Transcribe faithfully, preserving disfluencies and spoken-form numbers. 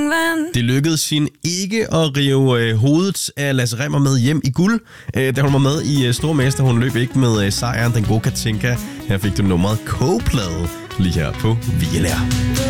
England. Det lykkedes hende ikke at rive øh, hovedet af Lasse Rimmer med hjem i guld, øh, da hun var med i øh, Stormester. Hun løb ikke med øh, sejren, den gode Katinka. Her fik du nummeret K-plade lige her på V L R.